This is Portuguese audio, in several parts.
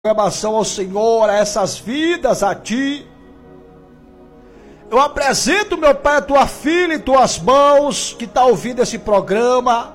Programação ao Senhor, a essas vidas, a Ti. Eu apresento, meu Pai, a Tua filha em Tuas mãos, que está ouvindo esse programa.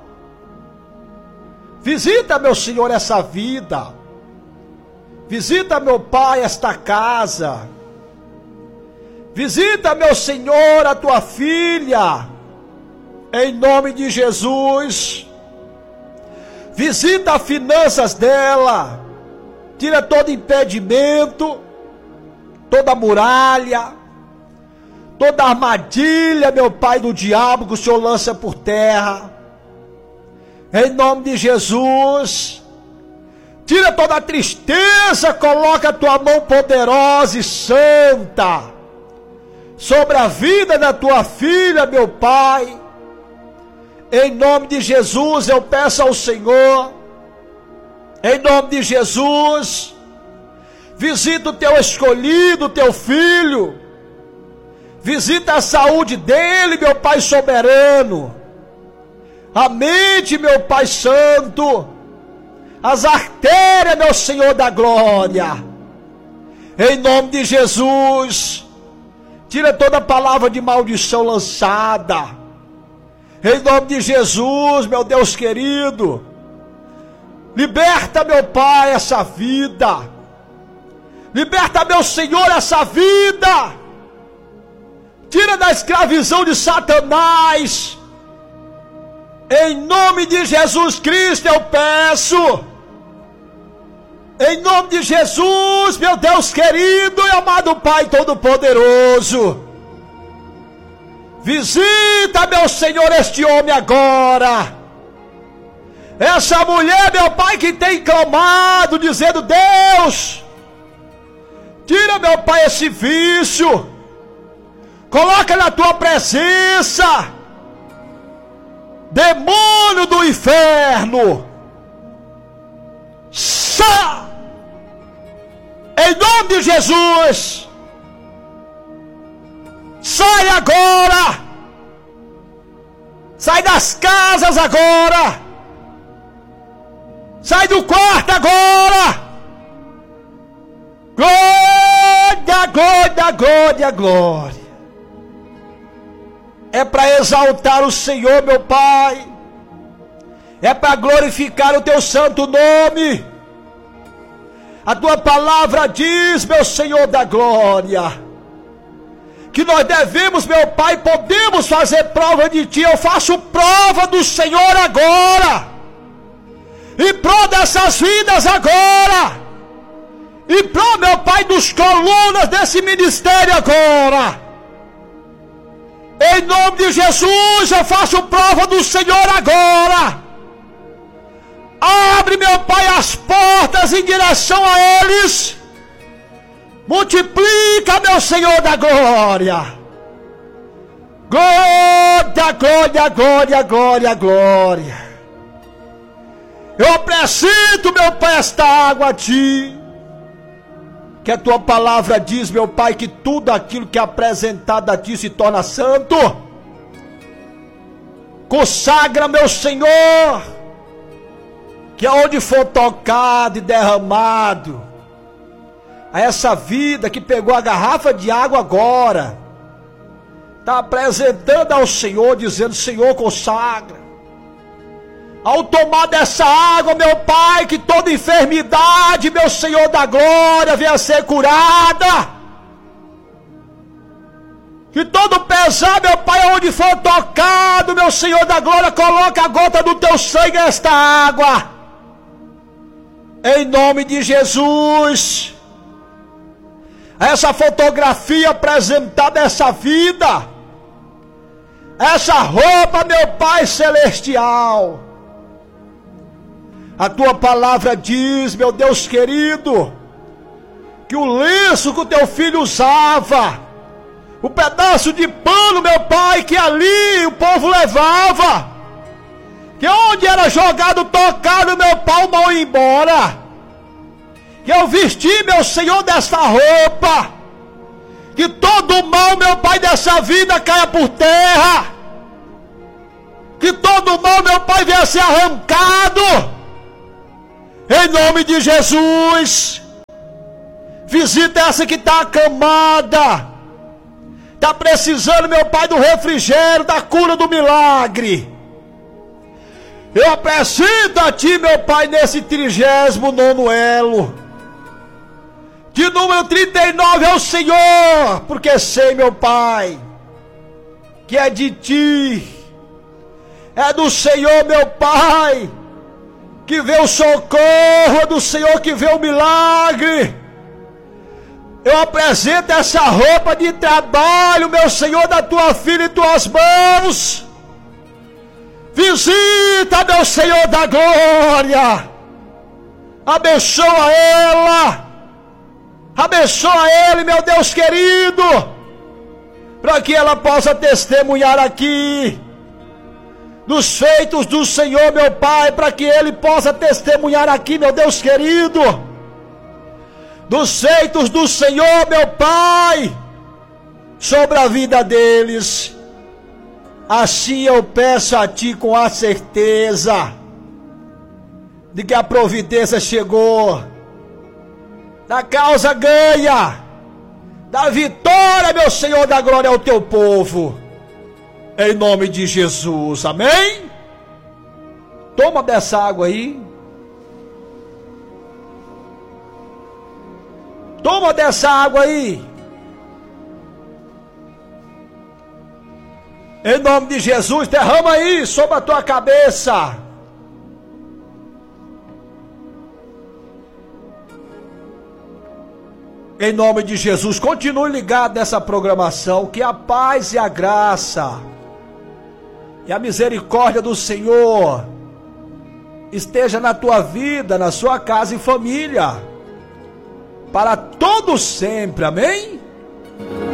Visita, meu Senhor, essa vida. Visita, meu Pai, esta casa. Visita, meu Senhor, a Tua filha, em nome de Jesus. Visita as finanças dela. Tira todo impedimento, toda muralha, toda armadilha, meu Pai, do diabo que o Senhor lança por terra. Em nome de Jesus. Tira toda a tristeza, coloca a Tua mão poderosa e santa sobre a vida da Tua filha, meu Pai. Em nome de Jesus eu peço ao Senhor, em nome de Jesus, visita o Teu escolhido, o Teu filho. Visita a saúde dele, meu Pai soberano. A mente, meu Pai santo. As artérias, meu Senhor da glória. Em nome de Jesus, tira toda palavra de maldição lançada. Em nome de Jesus, meu Deus querido. Liberta, meu Pai, essa vida. Liberta, meu Senhor, essa vida. Tira da escravidão de Satanás. Em nome de Jesus Cristo eu peço. Em nome de Jesus, meu Deus querido e amado Pai Todo-Poderoso. Visita, meu Senhor, este homem agora. Essa mulher, meu Pai, que tem clamado, dizendo: Deus, tira, meu Pai, esse vício. Coloca na Tua presença. Demônio do inferno, sai! Em nome de Jesus. Sai agora. Sai das casas agora. Sai do quarto agora. Glória, glória, glória, glória. É para exaltar o Senhor, meu Pai. É para glorificar o Teu santo nome. A Tua palavra diz, meu Senhor da glória, que nós devemos, meu Pai, podemos fazer prova de Ti. Eu faço prova do Senhor agora. Em prol dessas vidas agora. Em prol, meu Pai, dos colunas desse ministério agora. Em nome de Jesus eu faço prova do Senhor agora. Abre, meu Pai, as portas em direção a eles. Multiplica, meu Senhor da glória. Glória, glória, glória, glória, glória. Eu apresento, meu Pai, esta água a Ti. Que a Tua palavra diz, meu Pai, que tudo aquilo que é apresentado a Ti se torna santo. Consagra, meu Senhor, que aonde for tocado e derramado, a essa vida que pegou a garrafa de água agora, está apresentando ao Senhor, dizendo: Senhor, consagra. Ao tomar dessa água, meu Pai, que toda enfermidade, meu Senhor da glória, venha a ser curada. Que todo pesar, meu Pai, onde for tocado, meu Senhor da glória, coloca a gota do Teu sangue nesta água. Em nome de Jesus. Essa fotografia apresentada, essa vida, essa roupa, meu Pai celestial. A Tua palavra diz, meu Deus querido, que o lenço que o Teu filho usava, o pedaço de pano, meu Pai, que ali o povo levava, que onde era jogado, tocado, meu Pai, o mal ia embora. Que eu vesti, meu Senhor, dessa roupa, que todo o mal, meu Pai, dessa vida caia por terra. Que todo o mal, meu Pai, venha ser arrancado. Em nome de Jesus. visita essa que está acamada, está precisando, meu Pai, do refrigério, da cura, do milagre. Eu apresento a Ti, meu Pai, nesse 39º elo. De número 39 é o Senhor, porque sei, meu Pai, que é de Ti, é do Senhor, meu Pai, que vê o socorro, é do Senhor que vê o milagre. Eu apresento essa roupa de trabalho, meu Senhor, da Tua filha em Tuas mãos. Visita, meu Senhor da glória. Abençoa ela. Abençoa ele, meu Deus querido, para que ela possa testemunhar aqui dos feitos do Senhor, meu Pai, para que ele possa testemunhar aqui, meu Deus querido, dos feitos do Senhor, meu Pai, sobre a vida deles. Assim eu peço a Ti com a certeza de que a providência chegou, da causa ganha, da vitória, meu Senhor da glória, ao Teu povo, em nome de Jesus, amém? Toma dessa água aí. Toma dessa água aí. Em nome de Jesus, derrama aí sobre a tua cabeça. Em nome de Jesus, continue ligado nessa programação, que a paz e a graça e a misericórdia do Senhor esteja na tua vida, na sua casa e família, para todos sempre, amém?